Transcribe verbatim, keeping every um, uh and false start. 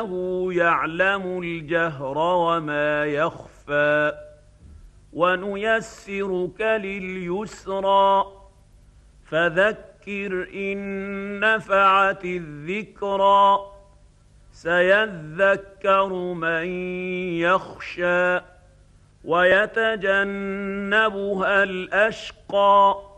يعلم الجهر وما يخفى ونيسرك لليسرى فذكر إن نفعت الذكرى سيذكر من يخشى ويتجنبها الأشقى